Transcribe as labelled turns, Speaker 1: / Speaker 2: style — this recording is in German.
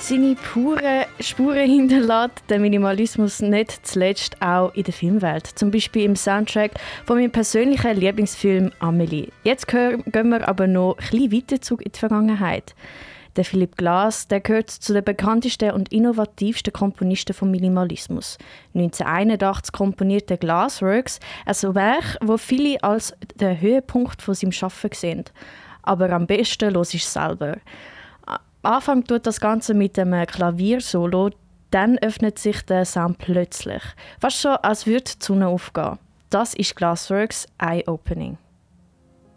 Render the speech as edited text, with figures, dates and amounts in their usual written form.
Speaker 1: Seine puren Spuren hinterlässt der Minimalismus nicht zuletzt auch in der Filmwelt. Zum Beispiel im Soundtrack von meinem persönlichen Lieblingsfilm «Amelie». Jetzt gehen wir aber noch ein bisschen weiter zurück in die Vergangenheit. Der Philipp Glass, der gehört zu den bekanntesten und innovativsten Komponisten vom Minimalismus. 1981 komponierte Glassworks ein Werk, das viele als den Höhepunkt von seinem Schaffen sehen. Aber am besten hörst du es selber. Anfang tut das Ganze mit einem Klaviersolo, dann öffnet sich der Sound plötzlich. Fast so, als würde die Sonne aufgehen. Das ist Glassworks Eye Opening.